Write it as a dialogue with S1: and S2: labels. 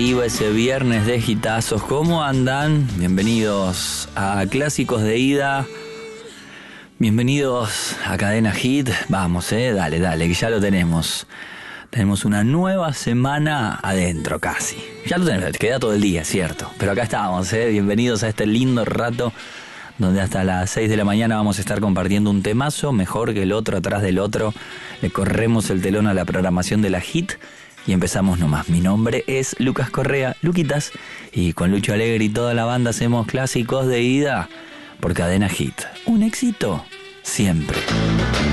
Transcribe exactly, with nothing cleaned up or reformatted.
S1: arriba ese viernes de hitazos. ¿Cómo andan? Bienvenidos a Clásicos de Ida. Bienvenidos a Cadena Hit. Vamos, eh, dale, dale, que ya lo tenemos. Tenemos una nueva semana adentro casi. Ya lo tenemos, queda todo el día, cierto. Pero acá estamos, eh. Bienvenidos a este lindo rato donde hasta las seis de la mañana vamos a estar compartiendo un temazo, mejor que el otro, atrás del otro. Le corremos el telón a la programación de la Hit y empezamos nomás. Mi nombre es Lucas Correa, Luquitas, y con Lucho Alegre y toda la banda hacemos Clásicos de Ida por Cadena Hit. Un éxito siempre.